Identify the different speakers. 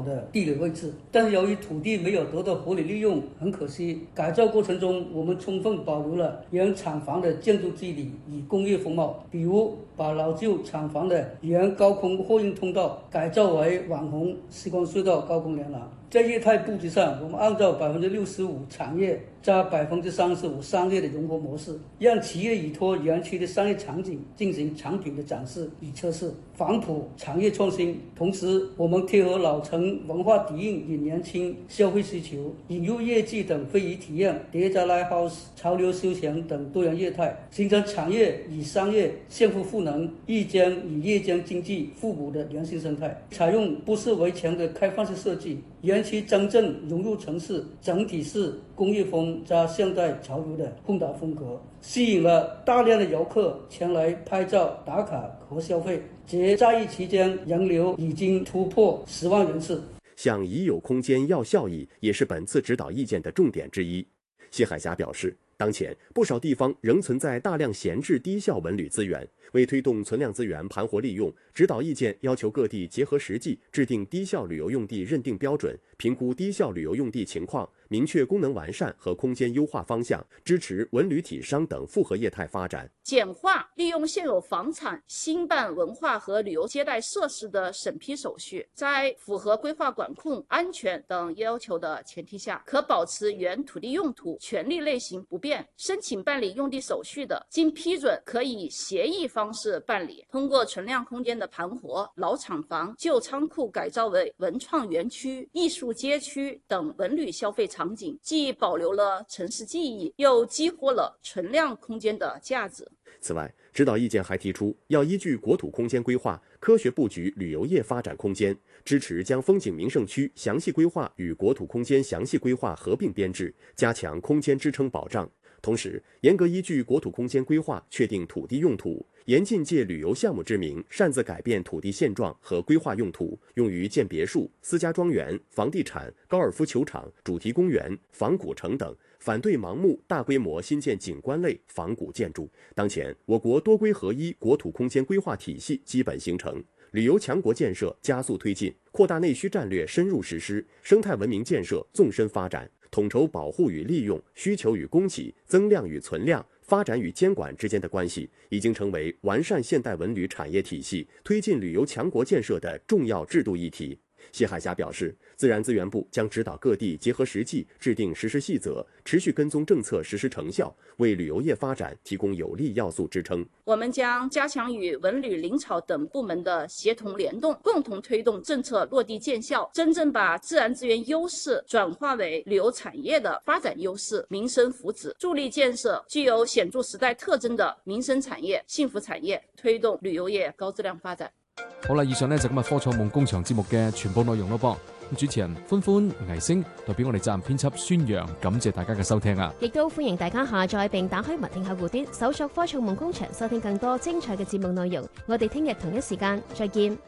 Speaker 1: 的地理位置，但是由于土地没有得到合理利用，很可惜，改造过程中我们充分保留了原厂房的建筑肌理与工业风貌，比如把老旧厂房的原高空货运通道改造为网红时光隧道高空连廊。在业态布局上，我们按照65%产业加35%商业的融合模式，让企业依托园区的商业场景进行产品的展示与测试，反哺产业创新。同时，我们贴合老城文化底蕴与年轻消费需求，引入业绩等非遗体验、叠加 live house、潮流休闲等多元业态，形成产业与商业相互赋能、日间与夜间经济互补的良性生态。采用不是围墙的开放式设计，园区真正融入城市，整体是工业风加现代潮流的混搭风格，吸引了大量的游客前来拍照打卡和消费。节假日期间，人流已经突破10万人次。
Speaker 2: 向已有空间要效益，也是本次指导意见的重点之一。谢海霞表示，当前不少地方仍存在大量闲置低效文旅资源，为推动存量资源盘活利用，指导意见要求各地结合实际，制定低效旅游用地认定标准，评估低效旅游用地情况，明确功能完善和空间优化方向，支持文旅体商等复合业态发展，
Speaker 3: 简化利用现有房产兴办文化和旅游接待设施的审批手续，在符合规划管控、安全等要求的前提下，可保持原土地用途、权利类型不变。申请办理用地手续的，经批准可以协议方式办理。通过存量空间的盘活，老厂房、旧仓库改造为文创园区、艺术街区等文旅消费场景，既保留了城市记忆，又激活了存量空间的价值。
Speaker 2: 此外，指导意见还提出，要依据国土空间规划，科学布局旅游业发展空间，支持将风景名胜区详细规划与国土空间详细规划合并编制，加强空间支撑保障。同时，严格依据国土空间规划确定土地用途，严禁借旅游项目之名擅自改变土地现状和规划用途，用于建别墅、私家庄园、房地产、高尔夫球场、主题公园、仿古城等。反对盲目大规模新建景观类仿古建筑。当前，我国多规合一国土空间规划体系基本形成，旅游强国建设加速推进，扩大内需战略深入实施，生态文明建设纵深发展，统筹保护与利用、需求与供给、增量与存量、发展与监管之间的关系，已经成为完善现代文旅产业体系、推进旅游强国建设的重要制度议题。谢海霞表示，自然资源部将指导各地结合实际制定实施细则，持续跟踪政策实施成效，为旅游业发展提供有力要素支撑。
Speaker 3: 我们将加强与文旅、林草等部门的协同联动，共同推动政策落地见效，真正把自然资源优势转化为旅游产业的发展优势、民生福祉，助力建设具有显著时代特征的民生产业、幸福产业，推動旅遊業高質量發展。
Speaker 4: 好啦，以上呢就今日科創夢工場節目嘅全部內容咯噃。主持人歡歡、倪星代表我哋責任編輯宣揚，感謝大家嘅收聽啊！
Speaker 5: 亦都歡迎大家下載並打開物聽客戶端，搜索科創夢工場，收聽更多精彩嘅節目內容。我哋聽日同一時間再見。